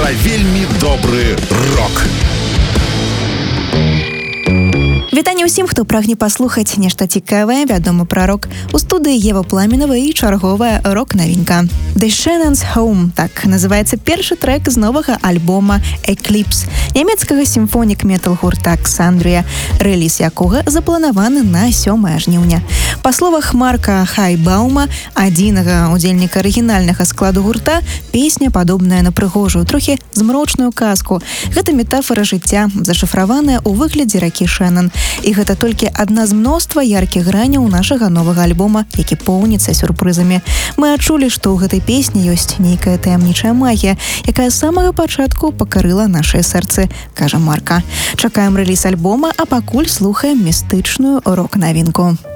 вельмі добры рок. Вітанне ўсім, хто прагне паслухаць нешта цікавае, вядомы пра рок. У студыі Ева Пламенова і чарговая рок-навінка. The Shannon's Home, так называецца першы трэк з новага альбома Eclipse, нямецкага сімфонік-метал гурта Ксандрія, рэліз якога запланаваны на 7 жніўня. Па словах Марка Хайбаума, адзінага удзельніка арыгінальнага складу гурта, песня падобная на прыгожую, трохі змрочную казку. Гэта метафора жыцця, зашыфраваная ў выглядзе ракі Шэннон. І гэта толькі адна з мноства яркіх граняў нашага новага альбома, які поўніцца сюрпрызамі. Мы адчулі, што ў гэтай песні ёсць нейкая таямнічая магія, якая з самага пачатку пакарыла нашыя сэрцы, кажа Марка. Чакаем рэліз альбома, а пакуль слухаем містычную рок-навінку.